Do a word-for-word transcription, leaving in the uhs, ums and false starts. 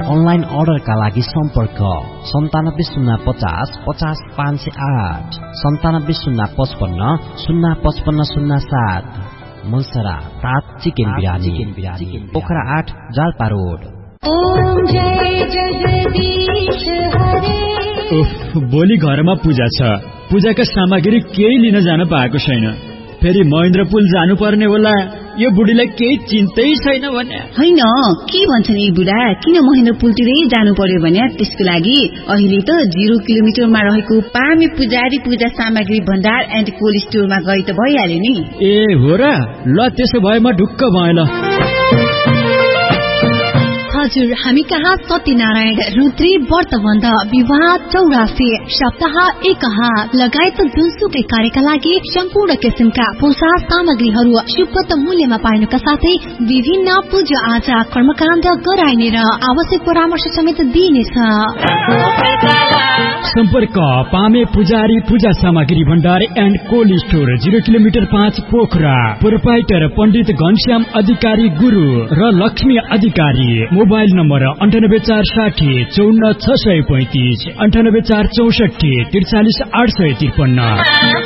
Online अर्डरका लागि सम्पर्क सन्तानब्बे शून्य पचास पचास पाँच सय आठ सन्तानब्बे शून्य पचपन्न शून्य पचपन्न शून्य सात। मलसरा तात चिकन बिरानी पोखरा आठ जालपा रोड। भोलि घरमा पूजा छ, पूजाका सामग्री केही लिन जान पाएको छैन। फेरि महेन्द्र पुल जानु पर्ने होला। यो बुढीलाई केही चिन्तै छैन भने होइन। के भन्छन् यी बुढा, किन महेन्द्र पुलतिरै जानु पर्यो भने त्यसको लागि अहिले त जिरो किलोमिटरमा रहेको पामे पुजारी पूजा सामग्री भण्डार एन्ड कोल्ड स्टोरमा गए त भइहाल्यो नि। ए हो र, ल त्यसो भए म ढुक्क भएँ ल। हजुर, हामी कहाँ सत्यनारायण, रुद्री, व्रतबन्ध, विवाह, चौरासी, सप्ताह एकहा लगायत जुनसुकै कार्यका लागि सम्पूर्ण किसिमका पूजा सामग्रीहरू सुपथ मूल्यमा पाइनुका साथै विभिन्न पूजा आजा कर्मकाण्ड गराइने र आवश्यक परामर्श समेत दिइनेछ। सम्पर्क पामे पुजारी पूजा सामग्री भण्डार and cold store, zero kilometre पाँच पोखरा। प्रोपाइटर पण्डित घनश्याम अधिकारी गुरु र लक्ष्मी अधिकारी। मोबाइल नम्बर अन्ठानब्बे चार साठी चौन्न छ सय पैंतिस अन्ठानब्बे चार चौसठी त्रिचालिस आठ सय त्रिपन्न।